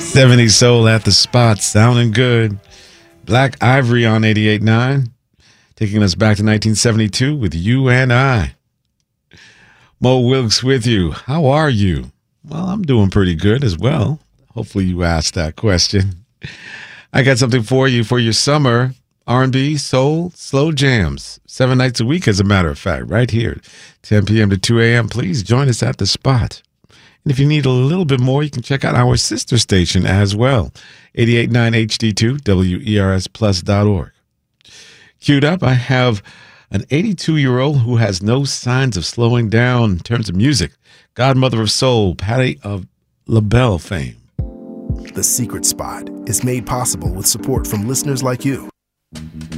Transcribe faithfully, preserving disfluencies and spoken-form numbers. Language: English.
seventies soul at the spot, sounding good. Black Ivory on eighty-eight point nine, taking us back to nineteen seventy-two with You and I. Mo Wilkes with you. How are you? Well, I'm doing pretty good as well. Hopefully you asked that question. I got something for you for your summer R and B, soul, slow jams. Seven nights a week, as a matter of fact, right here, ten p.m. to two a.m. Please join us at the spot. And if you need a little bit more, you can check out our sister station as well, eighty-eight point nine H D two, W E R S plus dot org. Queued up, I have an eighty-two-year-old who has no signs of slowing down in terms of music. Godmother of soul, Patti of LaBelle fame. The Secret Spot is made possible with support from listeners like you.